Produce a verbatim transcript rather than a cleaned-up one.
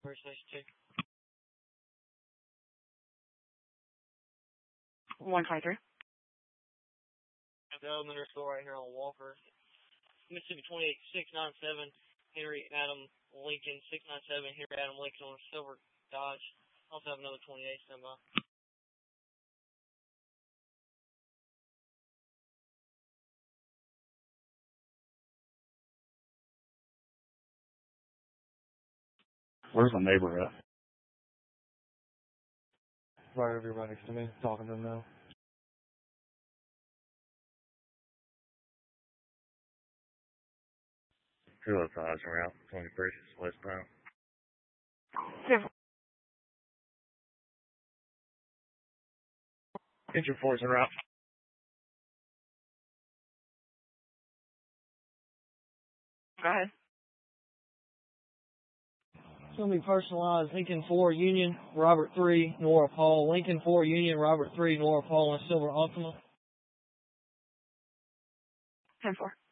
First Station two. one twenty-three. The elevator store right here on Walker. Mississippi twenty-eight six nine seven, Henry Adam Lincoln, six nine seven, Henry Adam Lincoln on a silver Dodge. Also have another twenty-eight standby. Where's my neighbor at? Right over here right next to me, talking to him now. two oh five route twenty-three, westbound. Engine four's en route. Go ahead. It's going to be personalized. Lincoln four Union, Robert three, Nora Paul. Lincoln four Union, Robert three, Nora Paul, and Silver Ultima. ten four.